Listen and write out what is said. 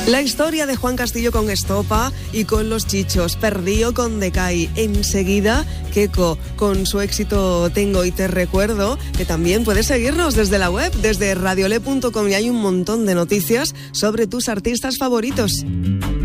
La historia de Juan Castillo con Estopa y con Los Chichos, Perdío con Decay. Enseguida, Keko con su éxito Tengo y te recuerdo, que también puedes seguirnos desde la web, desde radiole.com, y hay un montón de noticias sobre tus artistas favoritos.